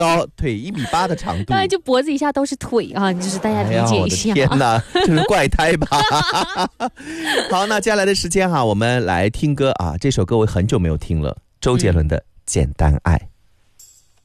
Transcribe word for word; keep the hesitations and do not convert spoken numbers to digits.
高，腿一米八的长度， 当然就脖子以下都是腿啊，就是大家理解一下。 哎、天哪，这是怪胎吧？好，那接下来的时间哈、啊，我们来听歌啊，这首歌我很久没有听了，周杰伦的《简单爱》。